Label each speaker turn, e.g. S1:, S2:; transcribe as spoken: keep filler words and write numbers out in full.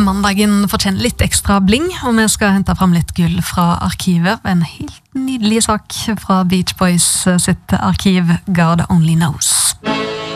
S1: mandagen fortjener litt ekstra bling, og vi skal hente frem litt gull fra arkivet. En helt nydelig sak fra Beach Boys sitt arkiv, God Only Knows.